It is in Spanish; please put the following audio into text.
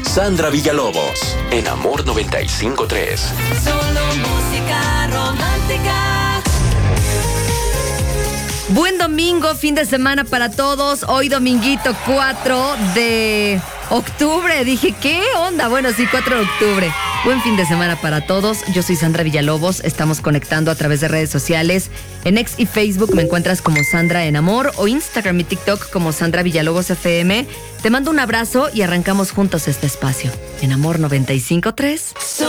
Sandra Villalobos, en Amor 95.3. Solo música romántica. Buen domingo, fin de semana para todos. Hoy dominguito 4 de octubre. Dije, ¿qué onda? Bueno, sí, 4 de octubre. Buen fin de semana para todos. Yo soy Sandra Villalobos. Estamos conectando a través de redes sociales. En X y Facebook me encuentras como Sandra en Amor o Instagram y TikTok como Sandra Villalobos FM. Te mando un abrazo y arrancamos juntos este espacio. En Amor 95.3.